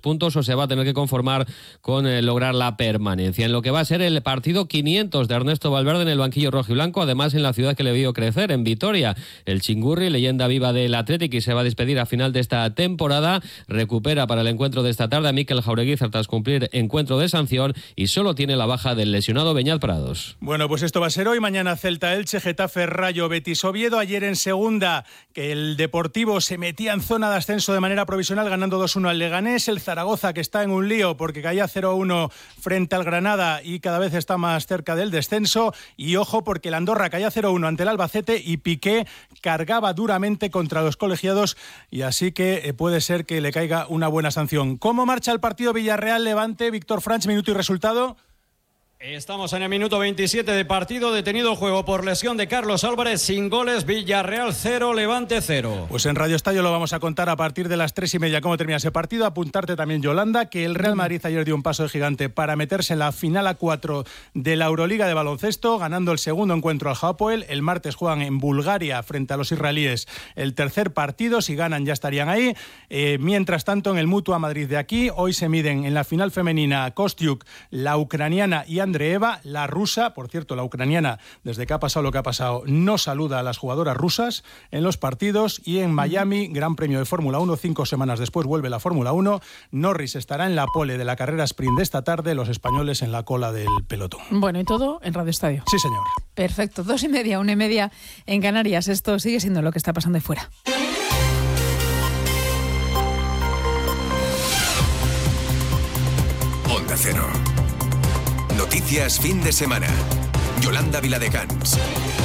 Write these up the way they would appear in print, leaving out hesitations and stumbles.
puntos o se va a tener que conformar con lograr la permanencia. En lo que va a ser el partido 500 de Ernesto Valverde en el banquillo rojiblanco, además en la ciudad que le vio crecer, en Vitoria. El Chingurri, leyenda viva del Athletic, y se va a despedir a final de esta temporada. Recupera para el encuentro de esta tarde a Mikel Jaureguizar tras cumplir encuentro de sanción y solo tiene la baja del lesionado Beñat Prados. Bueno, pues esto va a ser hoy. Mañana Celta, Elche, Getafe, Rayo, Betis, Oviedo. Ayer en segunda, que el Deportivo se metía en zona de ascenso de manera provisional ganando 2-1 al Leganés. El Zaragoza, que está en un lío porque caía 0-1 frente al Granada y cada vez está más cerca del descenso. Y ojo, porque el Andorra caía 0-1 ante el Albacete y Piqué cargaba duramente contra los colegiados, y así que puede ser que le caiga una buena sanción. ¿Cómo marcha el partido Villarreal-Levante? Víctor Franch, minuto y resultado. Estamos en el minuto 27 de partido, detenido el juego por lesión de Carlos Álvarez, sin goles, Villarreal 0, Levante 0. Pues en Radio Estadio lo vamos a contar a partir de las 3:30 cómo termina ese partido. Apuntarte también, Yolanda, que el Real Madrid ayer dio un paso de gigante para meterse en la final a 4 de la Euroliga de baloncesto, ganando el segundo encuentro al Hapoel. El martes juegan en Bulgaria frente a los israelíes el tercer partido, si ganan ya estarían ahí. Mientras tanto, en el Mutua Madrid de aquí, hoy se miden en la final femenina Kostyuk, la ucraniana, y Andreeva, la rusa. Por cierto, la ucraniana, desde que ha pasado lo que ha pasado, no saluda a las jugadoras rusas en los partidos. Y en Miami, Gran Premio de Fórmula 1, 5 semanas después vuelve la Fórmula 1. Norris estará en la pole de la carrera sprint de esta tarde, los españoles en la cola del pelotón. Bueno, y todo en Radio Estadio. Sí, señor. Perfecto, 2:30, 1:30 en Canarias. Esto sigue siendo lo que está pasando ahí fuera. Onda Cero. Noticias fin de semana. Yolanda Viladecans.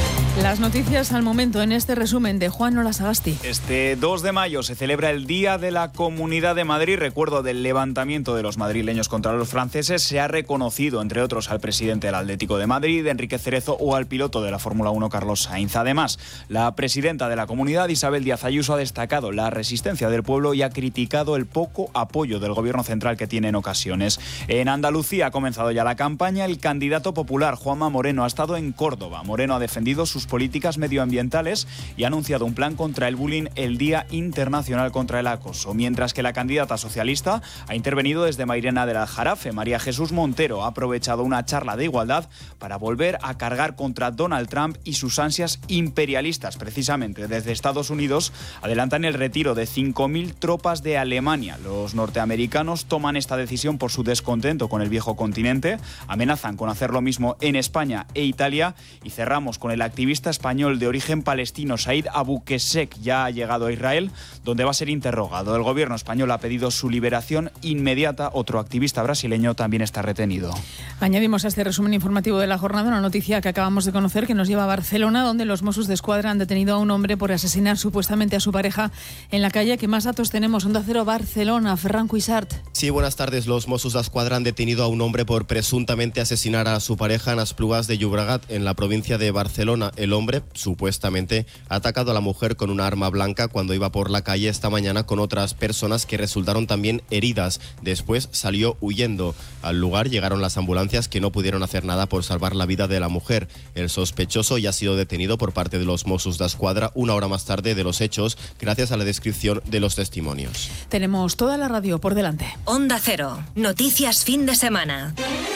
Las noticias al momento en este resumen de Juan Olasagasti. Este 2 de mayo se celebra el Día de la Comunidad de Madrid. Recuerdo del levantamiento de los madrileños contra los franceses. Se ha reconocido, entre otros, al presidente del Atlético de Madrid, Enrique Cerezo, o al piloto de la Fórmula 1, Carlos Sainz. Además, la presidenta de la comunidad, Isabel Díaz Ayuso, ha destacado la resistencia del pueblo y ha criticado el poco apoyo del gobierno central que tiene en ocasiones. En Andalucía ha comenzado ya la campaña. El candidato popular, Juanma Moreno, ha estado en Córdoba. Moreno ha defendido sus políticas medioambientales y ha anunciado un plan contra el bullying el Día Internacional contra el Acoso. Mientras que la candidata socialista ha intervenido desde Mairena del Aljarafe. María Jesús Montero ha aprovechado una charla de igualdad para volver a cargar contra Donald Trump y sus ansias imperialistas. Precisamente desde Estados Unidos adelantan el retiro de 5.000 tropas de Alemania. Los norteamericanos toman esta decisión por su descontento con el viejo continente. Amenazan con hacer lo mismo en España e Italia. Y cerramos con el activista español de origen palestino Said Abu Kesek. Ya ha llegado a Israel, donde va a ser interrogado. El gobierno español ha pedido su liberación inmediata. Otro activista brasileño también está retenido. Añadimos a este resumen informativo de la jornada una noticia que acabamos de conocer que nos lleva a Barcelona, donde los Mossos d'Esquadra han detenido a un hombre por asesinar supuestamente a su pareja en la calle. ¿Qué más datos tenemos? Onda Cero Barcelona, Ferran Cuixart. Sí, buenas tardes. Los Mossos d'Esquadra han detenido a un hombre por presuntamente asesinar a su pareja en Esplugas de Llobregat, en la provincia de Barcelona. El hombre, supuestamente, ha atacado a la mujer con una arma blanca cuando iba por la calle esta mañana con otras personas que resultaron también heridas. Después salió huyendo. Al lugar llegaron las ambulancias, que no pudieron hacer nada por salvar la vida de la mujer. El sospechoso ya ha sido detenido por parte de los Mossos d'Esquadra una hora más tarde de los hechos, gracias a la descripción de los testimonios. Tenemos toda la radio por delante. Onda Cero. Noticias fin de semana.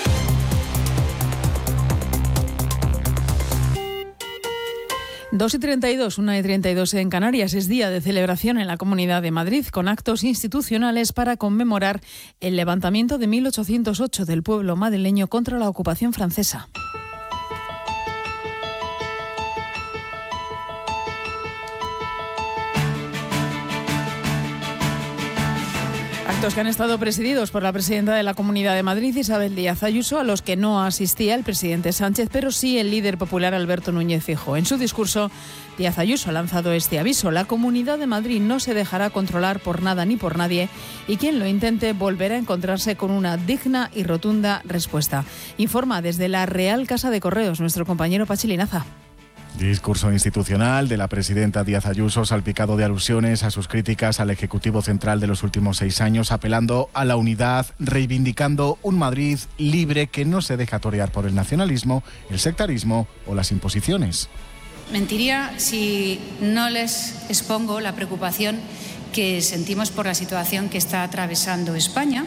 Dos y 32, 1:32 en Canarias. Es día de celebración en la Comunidad de Madrid, con actos institucionales para conmemorar el levantamiento de 1808 del pueblo madrileño contra la ocupación francesa. Actos que han estado presididos por la presidenta de la Comunidad de Madrid, Isabel Díaz Ayuso, a los que no asistía el presidente Sánchez, pero sí el líder popular Alberto Núñez Feijóo. En su discurso, Díaz Ayuso ha lanzado este aviso: la Comunidad de Madrid no se dejará controlar por nada ni por nadie, y quien lo intente volverá a encontrarse con una digna y rotunda respuesta. Informa desde la Real Casa de Correos nuestro compañero Pachi Linaza. Discurso institucional de la presidenta Díaz Ayuso, salpicado de alusiones a sus críticas al Ejecutivo Central de los últimos 6 años, apelando a la unidad, reivindicando un Madrid libre que no se deja torear por el nacionalismo, el sectarismo o las imposiciones. Mentiría si no les expongo la preocupación que sentimos por la situación que está atravesando España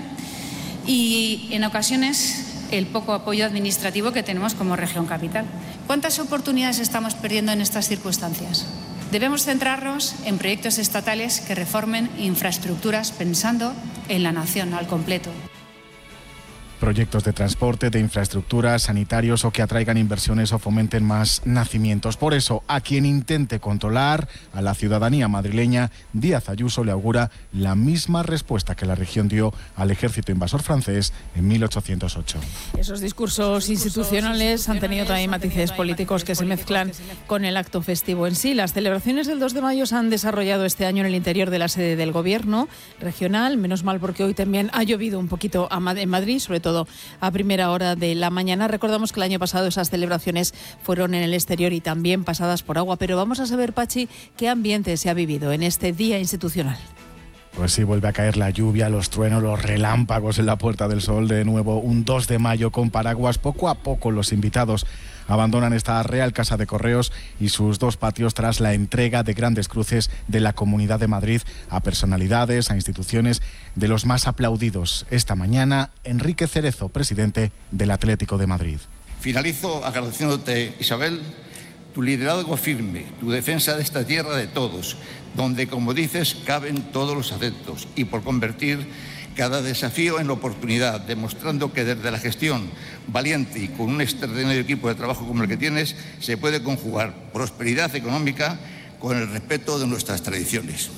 y, en ocasiones, el poco apoyo administrativo que tenemos como región capital. ¿Cuántas oportunidades estamos perdiendo en estas circunstancias? Debemos centrarnos en proyectos estatales que reformen infraestructuras pensando en la nación al completo. Proyectos de transporte, de infraestructuras, sanitarios o que atraigan inversiones o fomenten más nacimientos. Por eso, a quien intente controlar a la ciudadanía madrileña, Díaz Ayuso le augura la misma respuesta que la región dio al ejército invasor francés en 1808. Esos discursos institucionales han tenido también matices políticos que se mezclan con el acto festivo en sí. Las celebraciones del 2 de mayo se han desarrollado este año en el interior de la sede del Gobierno regional. Menos mal, porque hoy también ha llovido un poquito en Madrid, sobre todo a primera hora de la mañana. Recordamos que el año pasado esas celebraciones fueron en el exterior y también pasadas por agua, pero vamos a saber, Pachi, qué ambiente se ha vivido en este día institucional. Pues sí, vuelve a caer la lluvia, los truenos, los relámpagos en la Puerta del Sol. De nuevo, un 2 de mayo con paraguas. Poco a poco los invitados abandonan esta Real Casa de Correos y sus 2 patios tras la entrega de grandes cruces de la Comunidad de Madrid a personalidades, a instituciones de los más aplaudidos. Esta mañana, Enrique Cerezo, presidente del Atlético de Madrid. Finalizo agradeciéndote, Isabel, tu liderazgo firme, tu defensa de esta tierra de todos, donde, como dices, caben todos los adeptos, y por convertir cada desafío en oportunidad, demostrando que desde la gestión valiente y con un extraordinario equipo de trabajo como el que tienes, se puede conjugar prosperidad económica con el respeto de nuestras tradiciones.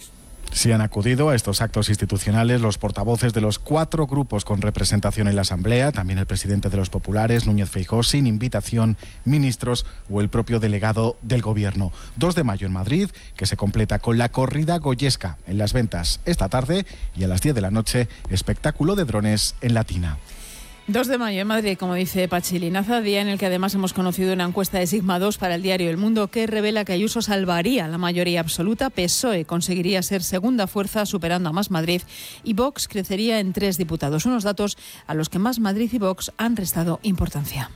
Sí han acudido a estos actos institucionales los portavoces de los 4 grupos con representación en la Asamblea, también el presidente de los populares, Núñez Feijóo, sin invitación, ministros o el propio delegado del Gobierno. 2 de mayo en Madrid, que se completa con la corrida goyesca en Las Ventas esta tarde, y a las 10 de la noche, espectáculo de drones en Latina. 2 de mayo en Madrid, como dice Pachi Linaza, día en el que además hemos conocido una encuesta de Sigma 2 para el diario El Mundo que revela que Ayuso salvaría la mayoría absoluta, PSOE conseguiría ser segunda fuerza superando a Más Madrid y Vox crecería en 3 diputados, unos datos a los que Más Madrid y Vox han restado importancia.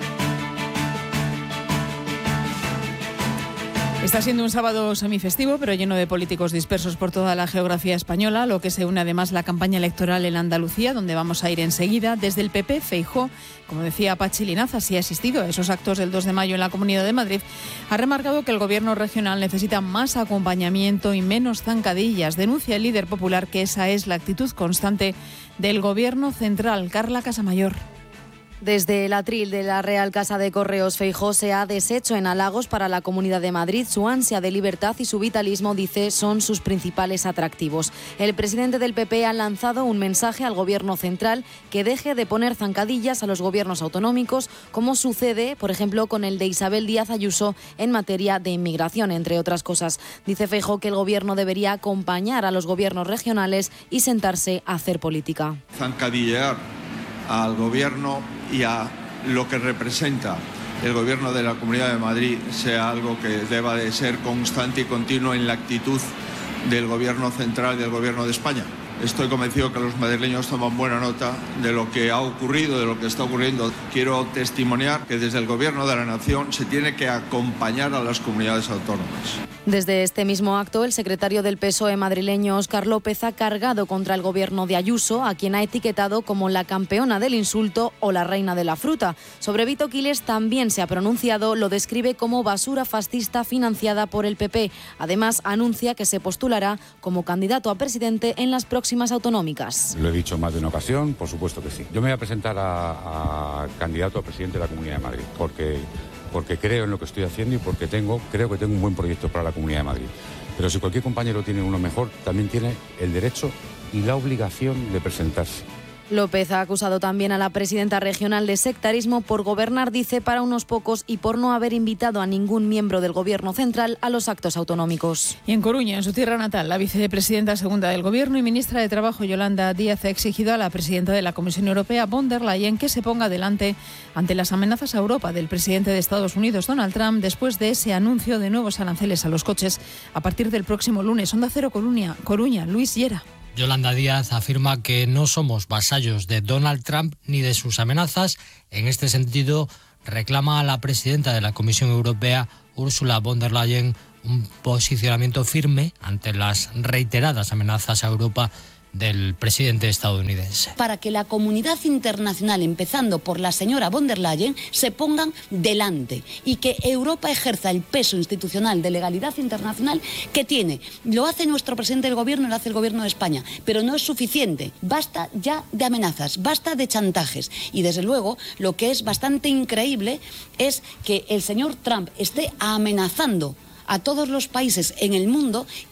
Está siendo un sábado semifestivo, pero lleno de políticos dispersos por toda la geografía española, lo que se une además la campaña electoral en Andalucía, donde vamos a ir enseguida. Desde el PP, Feijóo, como decía Pachi Linaza, sí ha asistido a esos actos del 2 de mayo en la Comunidad de Madrid, ha remarcado que el Gobierno regional necesita más acompañamiento y menos zancadillas. Denuncia el líder popular que esa es la actitud constante del Gobierno central. Carla Casamayor. Desde el atril de la Real Casa de Correos, Feijóo se ha deshecho en halagos para la Comunidad de Madrid. Su ansia de libertad y su vitalismo, dice, son sus principales atractivos. El presidente del PP ha lanzado un mensaje al Gobierno central que deje de poner zancadillas a los gobiernos autonómicos, como sucede, por ejemplo, con el de Isabel Díaz Ayuso en materia de inmigración, entre otras cosas. Dice Feijóo que el Gobierno debería acompañar a los gobiernos regionales y sentarse a hacer política. Zancadillear al Gobierno y a lo que representa el Gobierno de la Comunidad de Madrid sea algo que deba de ser constante y continuo en la actitud del Gobierno central y del Gobierno de España. Estoy convencido que los madrileños toman buena nota de lo que ha ocurrido, de lo que está ocurriendo. Quiero testimoniar que desde el Gobierno de la Nación se tiene que acompañar a las comunidades autónomas. Desde este mismo acto, el secretario del PSOE madrileño, Óscar López, ha cargado contra el Gobierno de Ayuso, a quien ha etiquetado como la campeona del insulto o la reina de la fruta. Sobre Vito Quiles también se ha pronunciado, lo describe como basura fascista financiada por el PP. Además, anuncia que se postulará como candidato a presidente en las próximas autonómicas. Lo he dicho más de una ocasión, por supuesto que sí. Yo me voy a presentar a candidato a presidente de la Comunidad de Madrid, porque creo en lo que estoy haciendo y porque creo que tengo un buen proyecto para la Comunidad de Madrid. Pero si cualquier compañero tiene uno mejor, también tiene el derecho y la obligación de presentarse. López ha acusado también a la presidenta regional de sectarismo por gobernar, dice, para unos pocos y por no haber invitado a ningún miembro del Gobierno central a los actos autonómicos. Y en Coruña, en su tierra natal, la vicepresidenta segunda del Gobierno y ministra de Trabajo, Yolanda Díaz, ha exigido a la presidenta de la Comisión Europea, von der Leyen, que se ponga adelante ante las amenazas a Europa del presidente de Estados Unidos, Donald Trump, después de ese anuncio de nuevos aranceles a los coches a partir del próximo lunes. Onda Cero Coruña, Luis Llera. Yolanda Díaz afirma que no somos vasallos de Donald Trump ni de sus amenazas. En este sentido, reclama a la presidenta de la Comisión Europea, Ursula von der Leyen, un posicionamiento firme ante las reiteradas amenazas a Europa del presidente estadounidense. Para que la comunidad internacional, empezando por la señora von der Leyen, se pongan delante y que Europa ejerza el peso institucional de legalidad internacional que tiene. Lo hace nuestro presidente del gobierno, lo hace el gobierno de España, pero no es suficiente. Basta ya de amenazas, basta de chantajes. Y desde luego, lo que es bastante increíble es que el señor Trump esté amenazando a todos los países en el mundo